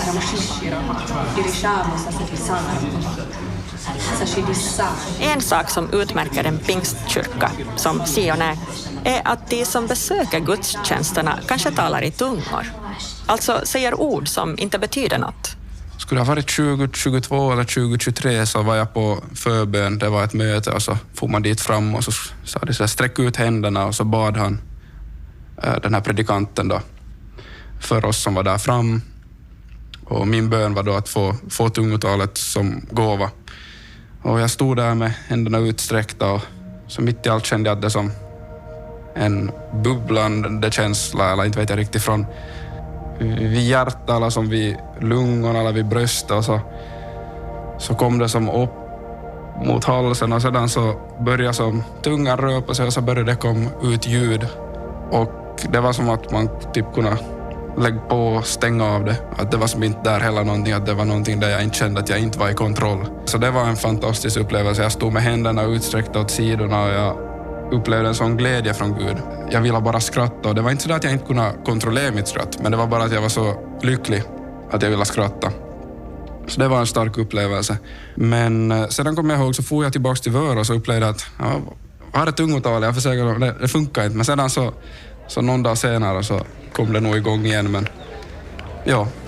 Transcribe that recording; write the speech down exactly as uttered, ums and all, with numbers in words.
En sak som utmärker en pingstkyrka, som Sion är, är att de som besöker gudstjänsterna kanske talar i tungor. Alltså säger ord som inte betyder något. Skulle det ha varit tjugo tjugotvå eller tjugo tjugotre så var jag på förbön. Det var ett möte och så får man dit fram och så sa de så här, sträck ut händerna och så bad han den här predikanten då för oss som var där fram. Och min bön var då att få, få tungotalet som gåva. Och jag stod där med händerna utsträckta och så mitt i allt kände jag det som en bubblande känsla, eller inte vet jag riktigt, från vid hjärtat eller som vid lungorna eller vid bröstet, och så, så kom det som upp mot halsen och sedan så började som tungan röpa sig och så började det komma ut ljud. Och det var som att man typ kunde lägga på och stänga av det. Att det var som inte där heller någonting, att det var någonting där jag inte kände att jag inte var i kontroll. Så det var en fantastisk upplevelse. Jag stod med händerna utsträckta åt sidorna och jag upplevde en sån glädje från Gud. Jag ville bara skratta och det var inte så att jag inte kunde kontrollera mitt skratt, men det var bara att jag var så lycklig att jag ville skratta. Så det var en stark upplevelse. Men sedan kom jag ihåg så får jag tillbaka till Vör och så upplevde att ja, jag hade tungotal, jag försöker, det, det funkar inte. Men sedan så, så någon dag senare så kom det nog igång igen, men ja.